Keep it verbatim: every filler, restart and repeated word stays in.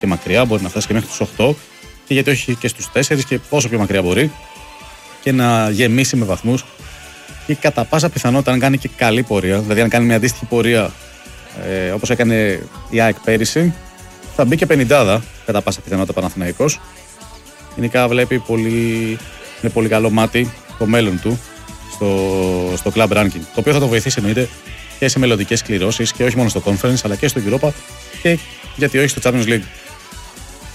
και μακριά, μπορεί να φτάσει και μέχρι τους οκτώ, και γιατί όχι και στους τέσσερα και όσο πιο μακριά μπορεί, και να γεμίσει με βαθμούς. Και κατά πάσα πιθανότητα, αν κάνει και καλή πορεία, δηλαδή αν κάνει μια αντίστοιχη πορεία ε, όπως έκανε η ΑΕΚ πέρυσι, θα μπει και πενηντάδα κατά πάσα πιθανότητα Παναθηναϊκός. Γενικά βλέπει πολύ, με πολύ καλό μάτι το μέλλον του στο, στο Club Ranking, το οποίο θα το βοηθήσει εννοείται και σε μελλοντικές κληρώσεις και όχι μόνο στο Conference αλλά και στο Europa και γιατί όχι στο Champions League.